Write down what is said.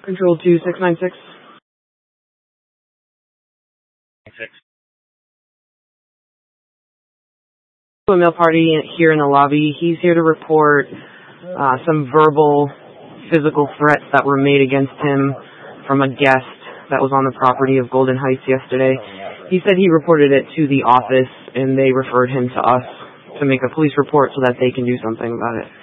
Control 2696. A male party here in the lobby. He's here to report some verbal, physical threats that were made against him from a guest that was on the property of Golden Heights yesterday. He said he reported it to the office, and they referred him to us to make a police report so that they can do something about it.